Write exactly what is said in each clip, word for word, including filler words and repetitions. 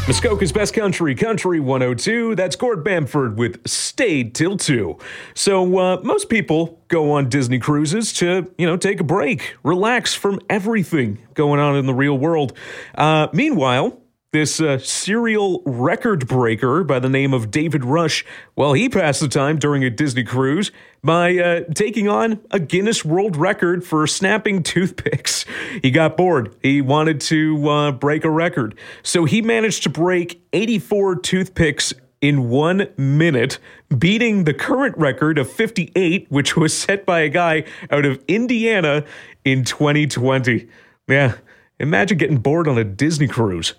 Muskoka's Best Country, Country one oh two. That's Gord Bamford with Stayed Till two. So uh, most people go on Disney cruises to, you know, take a break, relax from everything going on in the real world. Uh, meanwhile, this uh, serial record breaker by the name of David Rush, well, he passed the time during a Disney cruise by uh, taking on a Guinness World Record for snapping toothpicks. He got bored. He wanted to uh, break a record. So he managed to break eighty-four toothpicks in one minute, beating the current record of fifty-eight, which was set by a guy out of Indiana in twenty twenty. Yeah, imagine getting bored on a Disney cruise.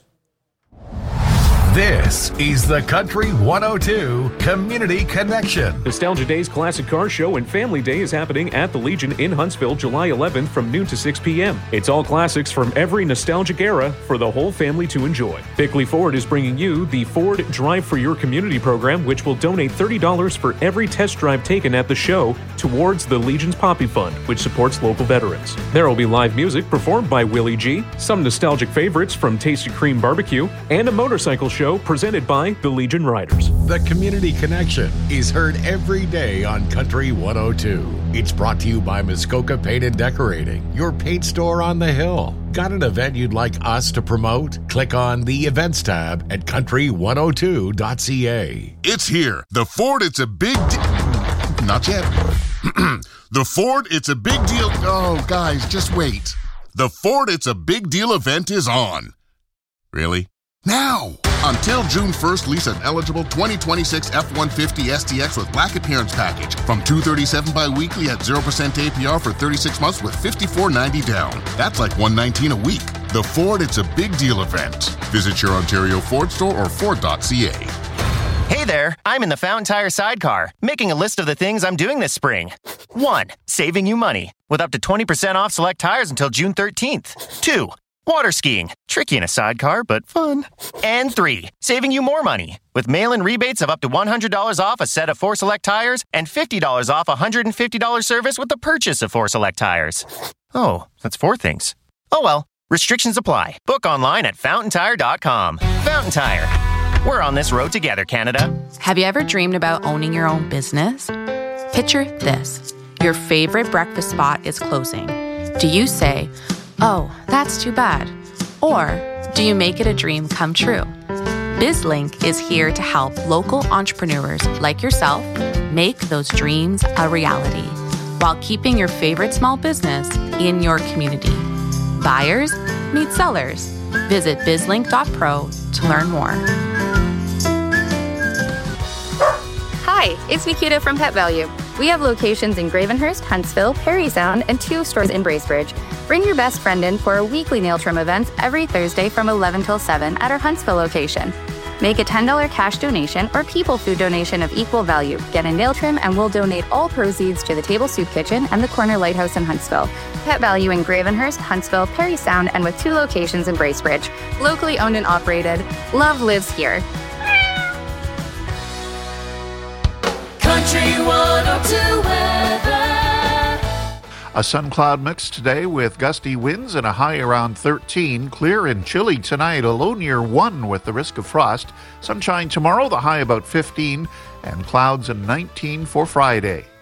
This is the Country one oh two Community Connection. Nostalgia Days Classic Car Show and Family Day is happening at the Legion in Huntsville, July eleventh from noon to six p.m. It's all classics from every nostalgic era for the whole family to enjoy. Bickley Ford is bringing you the Ford Drive for Your Community program, which will donate thirty dollars for every test drive taken at the show towards the Legion's Poppy Fund, which supports local veterans. There will be live music performed by Willie G, some nostalgic favorites from Tasty Cream Barbecue, and a motorcycle show presented by the Legion Riders. The Community Connection is heard every day on Country one oh two. It's brought to you by Muskoka Paint and Decorating, your paint store on the hill. Got an event you'd like us to promote? Click on the Events tab at country one oh two dot c a. It's here. The Ford It's a Big Deal. Not yet. The Ford It's a Big Deal. Oh, guys, just wait. The Ford It's a Big Deal event is on. Really? Now! Until June first, lease an eligible twenty twenty-six F one fifty S T X with black appearance package from two hundred thirty-seven dollars bi-weekly at zero percent A P R for thirty-six months with fifty-four ninety down. That's like one hundred nineteen dollars a week. The Ford It's a Big Deal event. Visit your Ontario Ford store or ford dot c a. Hey there, I'm in the Fountain Tire sidecar, making a list of the things I'm doing this spring. One, saving you money, with up to twenty percent off select tires until June thirteenth. Two, water skiing, tricky in a sidecar, but fun. And three, saving you more money, with mail-in rebates of up to one hundred dollars off a set of four select tires and fifty dollars off a one hundred fifty dollars service with the purchase of four select tires. Oh, that's four things. Oh well, restrictions apply. Book online at fountain tire dot com. Fountain Tire. We're on this road together, Canada. Have you ever dreamed about owning your own business? Picture this. Your favorite breakfast spot is closing. Do you say, "Oh, that's too bad"? Or do you make it a dream come true? BizLink is here to help local entrepreneurs like yourself make those dreams a reality while keeping your favorite small business in your community. Buyers meet sellers. Visit bizlink dot pro to learn more. Hi, it's Nikita from Pet Value. We have locations in Gravenhurst, Huntsville, Parry Sound, and two stores in Bracebridge. Bring your best friend in for a weekly nail trim event every Thursday from eleven till seven at our Huntsville location. Make a ten dollars cash donation or people food donation of equal value. Get a nail trim and we'll donate all proceeds to the Table Soup Kitchen and the Corner Lighthouse in Huntsville. Pet Value in Gravenhurst, Huntsville, Parry Sound, and with two locations in Bracebridge. Locally owned and operated. Love lives here. Country one oh two weather. A sun cloud mix today with gusty winds and a high around thirteen. Clear and chilly tonight, a low near one with the risk of frost. Sunshine tomorrow, the high about fifteen, and clouds and nineteen for Friday.